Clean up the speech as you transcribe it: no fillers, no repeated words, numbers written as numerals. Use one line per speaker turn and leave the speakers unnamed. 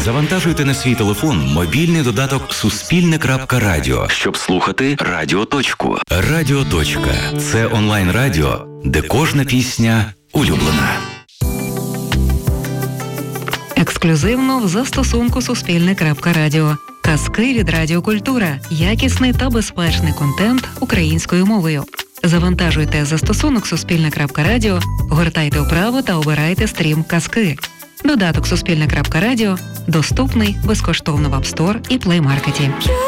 Завантажуйте на свій телефон мобільний додаток «Суспільне.Радіо», щоб слухати «Радіоточку». «Радіоточка» – це онлайн-радіо, де кожна пісня улюблена.
Ексклюзивно в застосунку «Суспільне.Радіо». Казки від Радіокультура. Якісний та безпечний контент українською мовою. Завантажуйте застосунок «Суспільне.Радіо», гортайте вправо та обирайте стрім «Казки». Додаток «Суспільне.Радіо» доступний безкоштовно в App Store і Play Market.